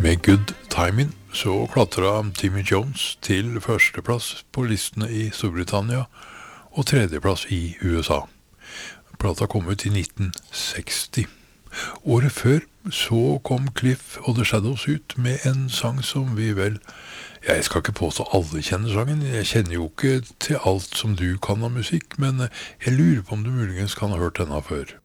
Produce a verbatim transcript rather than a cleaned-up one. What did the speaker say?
Med good timing så klatret Timmy Jones til førsteplass på listene i Storbritannia og tredjeplass i U S A. Plata kom ut i nitten seksti. Året før så kom Cliff og The Shadows ut med en sang som vi vel, jeg skal ikke påstå alle kjenner sangen, jeg kjenner jo ikke til alt som du kan av musikk, men jeg lurer på om du muligens kan ha hørt denne før.